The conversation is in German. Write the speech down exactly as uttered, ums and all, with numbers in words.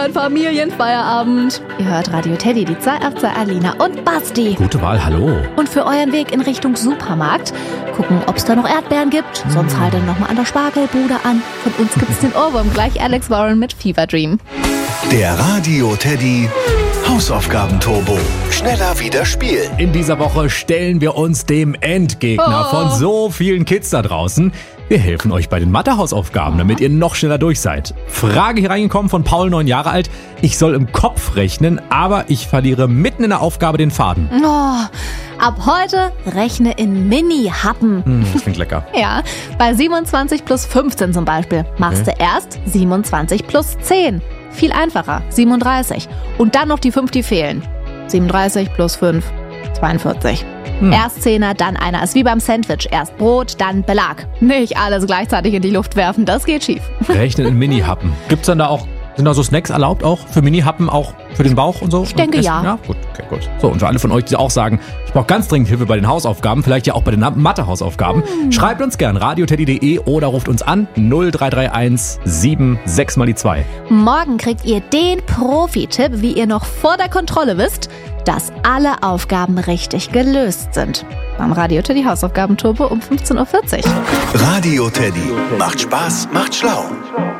Ein Familienfeierabend. Ihr hört Radio Teddy, die zwei ab zwei Alina und Basti. Gute Wahl, hallo. Und für euren Weg in Richtung Supermarkt gucken, ob es da noch Erdbeeren gibt. Mm. Sonst haltet noch mal an der Spargelbude an. Von uns gibt's den Ohrwurm. Gleich Alex Warren mit Fever Dream. Der Radio Teddy Hausaufgaben-Turbo. Schneller wieder spielen. In dieser Woche stellen wir uns dem Endgegner Oh. von so vielen Kids da draußen. Wir helfen euch bei den Mathe-Hausaufgaben, damit ihr noch schneller durch seid. Frage hier reingekommen von Paul, neun Jahre alt. Ich soll im Kopf rechnen, aber ich verliere mitten in der Aufgabe den Faden. Oh, ab heute rechne in Mini-Happen. Hm, das klingt lecker. Ja, bei siebenundzwanzig plus fünfzehn zum Beispiel machst Okay. du erst siebenundzwanzig plus zehn. Viel einfacher, siebenunddreißig. Und dann noch die fünf, die fehlen. siebenunddreißig plus fünf, zweiundvierzig. Hm. Erst Zehner, dann einer. Ist wie beim Sandwich. Erst Brot, dann Belag. Nicht alles gleichzeitig in die Luft werfen, das geht schief. Rechnen in Mini-Happen. Gibt's dann da auch, sind da so Snacks erlaubt auch für Mini-Happen, auch für den Bauch und so? Ich denke, und ja. Ja, gut, okay, gut. So, und für alle von euch, die auch sagen, ich brauche ganz dringend Hilfe bei den Hausaufgaben, vielleicht ja auch bei den Mathe-Hausaufgaben, hm. schreibt uns gern radioteddy punkt de oder ruft uns an null drei drei eins sieben sechs mal die zwei. Morgen kriegt ihr den Profi-Tipp, wie ihr noch vor der Kontrolle wisst, dass alle Aufgaben richtig gelöst sind. Beim Radio Teddy Hausaufgaben-Turbo um fünfzehn Uhr vierzig. Radio Teddy macht Spaß, macht schlau.